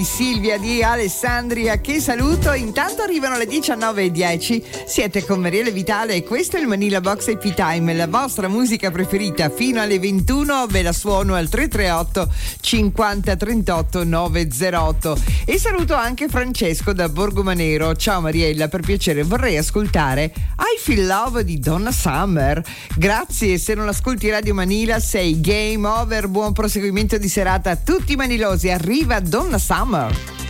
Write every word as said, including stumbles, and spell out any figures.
Silvia di Alessandria, che saluto. Intanto arrivano le diciannove e dieci, siete con Mariella Vitale e questo è il Manila Box A P Time, la vostra musica preferita fino alle ventuno. Ve la suono al tre tre otto cinquanta trentotto novecentotto. E saluto anche Francesco da Borgomanero. Ciao Mariella, per piacere vorrei ascoltare I Feel Love di Donna Summer. Grazie, se non ascolti Radio Manila sei game over. Buon proseguimento di serata a tutti i manilosi. Arriva Donna Summer.